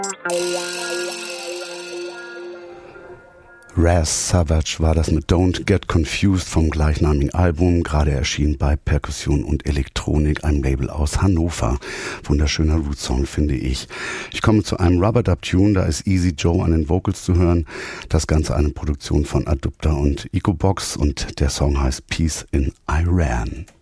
Raz Savage war das mit Don't Get Confused vom gleichnamigen Album, gerade erschienen bei Perkussion und Elektronik, einem Label aus Hannover. Wunderschöner Roots-Song, finde ich. Ich komme zu einem Rubber-Dub-Tune, da ist Easy Joe an den Vocals zu hören. Das Ganze eine Produktion von Adupter und Ecobox und der Song heißt Peace in Iran.